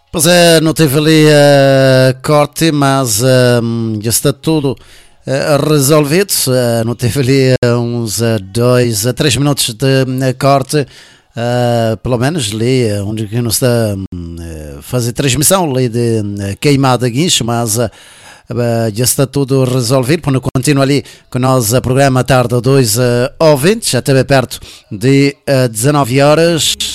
Pois é, não teve ali corte, mas já está tudo resolvido. Não teve ali uns 2 a 3 minutos de corte, pelo menos ali onde que não está fazer transmissão ali de queimada guincho, mas já está tudo resolvido. Quando continua ali com nós o programa tarde 2 ouvintes, até bem perto de 19 horas.